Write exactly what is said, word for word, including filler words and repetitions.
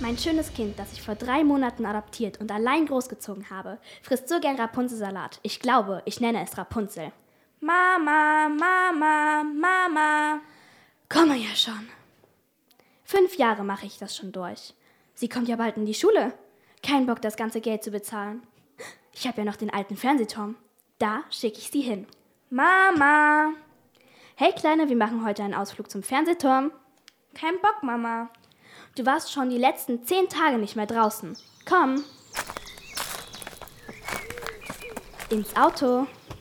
Mein schönes Kind, das ich vor drei Monaten adoptiert und allein großgezogen habe, frisst so gern Rapunzelsalat. Ich glaube, ich nenne es Rapunzel. Mama, Mama, Mama. Komme ja schon. Fünf Jahre mache ich das schon durch. Sie kommt ja bald in die Schule. Kein Bock, das ganze Geld zu bezahlen. Ich habe ja noch den alten Fernsehturm. Da schicke ich sie hin. Mama. Hey Kleine, wir machen heute einen Ausflug zum Fernsehturm. Kein Bock, Mama. Du warst schon die letzten zehn Tage nicht mehr draußen. Komm. Ins Auto.